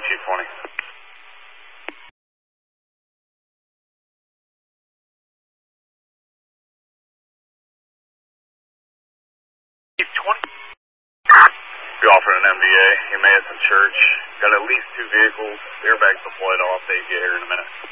Chief 20. Chief 20. Be offering an MVA, Emmaus and Church. Got at least 2 vehicles. Airbags deployed. I'll update you here in a minute.